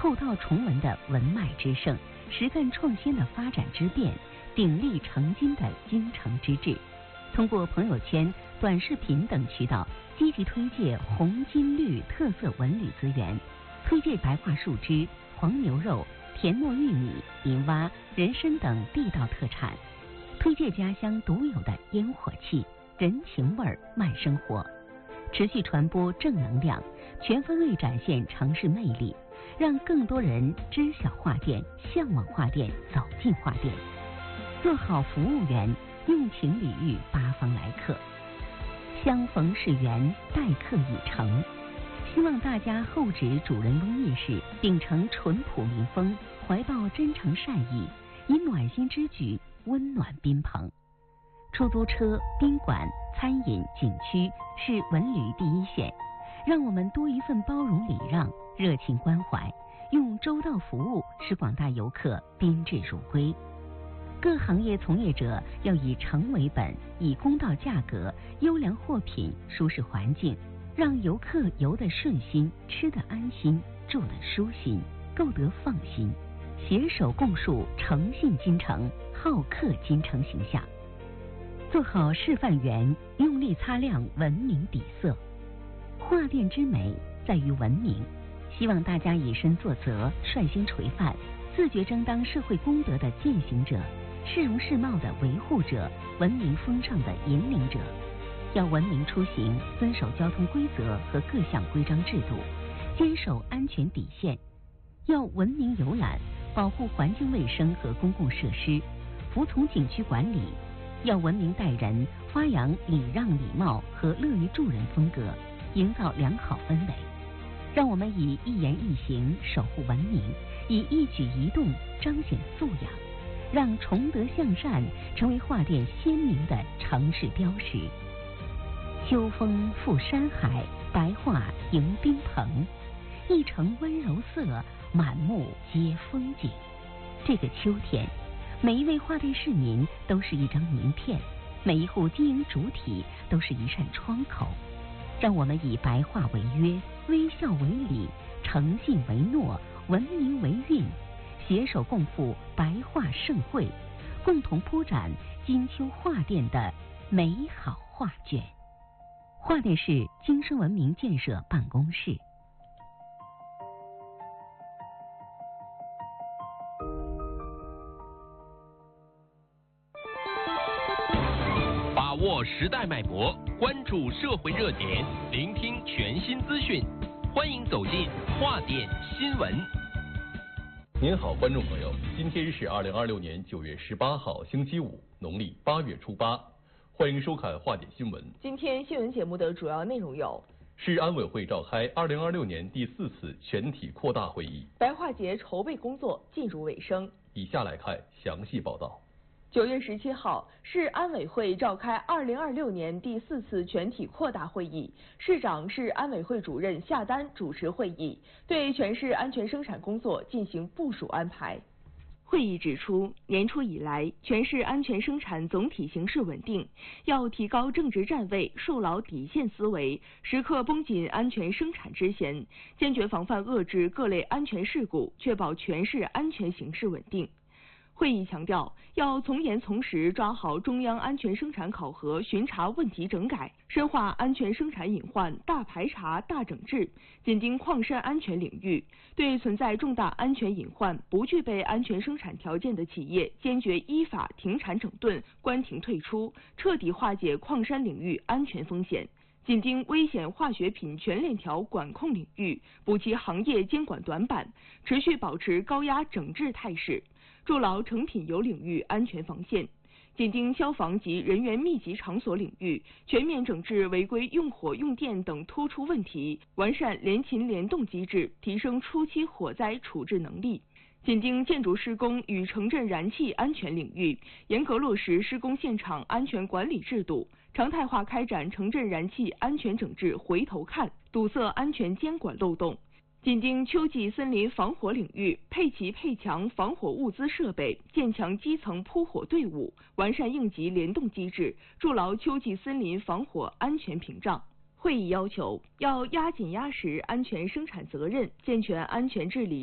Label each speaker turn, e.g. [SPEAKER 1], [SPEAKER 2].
[SPEAKER 1] 后道重文的文脉之盛，实干创新的发展之变，鼎力成金的精诚之志。通过朋友圈、短视频等渠道，积极推介红金绿特色文旅资源，推介白桦树枝、黄牛肉、田糯玉米、银蛙、人参等地道特产，推介家乡独有的烟火气、人情味儿、慢生活，持续传播正能量，全方位展现城市魅力，让更多人知晓桦店、向往桦店、走进桦店，做好服务员，用情礼遇八方来客。相逢是缘，待客已成。希望大家厚植主人翁意识，秉承淳朴民风，怀抱真诚善意，以暖心之举温暖宾朋。出租车、宾馆、餐饮、景区是文旅第一线，让我们多一份包容礼让、热情关怀，用周到服务使广大游客宾至如归。各行业从业者要以诚为本，以公道价格、优良货品、舒适环境，让游客游得顺心，吃得安心，住得舒心，购得放心，携手共树诚信金城、好客金城形象。做好示范员，用力擦亮文明底色。桦店之美在于文明，希望大家以身作则，率先垂范，自觉争当社会公德的践行者，市容市貌的维护者，文明风尚的引领者。要文明出行，遵守交通规则和各项规章制度，坚守安全底线。要文明游览，保护环境卫生和公共设施，服从景区管理。要文明待人，发扬礼让礼貌和乐于助人风格，营造良好氛围。让我们以一言一行守护文明，以一举一动彰显素养，让崇德向善成为桦店鲜明的城市标识。秋风赴山海，白桦迎宾朋，一城温柔色，满目皆风景。这个秋天，每一位桦店市民都是一张名片，每一户经营主体都是一扇窗口。让我们以白桦为约，微笑为礼，诚信为诺，文明为韵，携手共赴白桦盛会，共同铺展金秋桦店的美好画卷。桦店市精生文明建设办公室。
[SPEAKER 2] 把握时代脉搏，关注社会热点，聆听全新资讯，欢迎走进桦店新闻。
[SPEAKER 3] 您好，观众朋友，今天是2026年9月18号，星期五，农历8月初8，欢迎收看桦店新闻。
[SPEAKER 4] 今天新闻节目的主要内容有：
[SPEAKER 3] 市安委会召开2026年第4次全体扩大会议，
[SPEAKER 4] 白桦节筹备工作进入尾声。
[SPEAKER 3] 以下来看详细报道。
[SPEAKER 4] 9月17号，市安委会召开2026年第4次全体扩大会议，市长、市安委会主任夏丹主持会议，对全市安全生产工作进行部署安排。会议指出，年初以来，全市安全生产总体形势稳定，要提高正直站位，树牢底线思维，时刻绷紧安全生产之弦，坚决防范遏制各类安全事故，确保全市安全形势稳定。会议强调，要从严从实抓好中央安全生产考核巡查问题整改，深化安全生产隐患大排查大整治，紧盯矿山安全领域，对存在重大安全隐患、不具备安全生产条件的企业，坚决依法停产整顿、关停退出，彻底化解矿山领域安全风险。紧盯危险化学品全链条管控领域，补齐行业监管短板，持续保持高压整治态势，筑牢成品油领域安全防线。紧盯消防及人员密集场所领域，全面整治违规用火用电等突出问题，完善联勤联动机制，提升初期火灾处置能力。紧盯建筑施工与城镇燃气安全领域，严格落实施工现场安全管理制度，常态化开展城镇燃气安全整治回头看，堵塞安全监管漏洞。紧盯秋季森林防火领域，配齐配强防火物资设备，建强基层扑火队伍，完善应急联动机制，筑牢秋季森林防火安全屏障。会议要求，要压紧压实安全生产责任，健全安全治理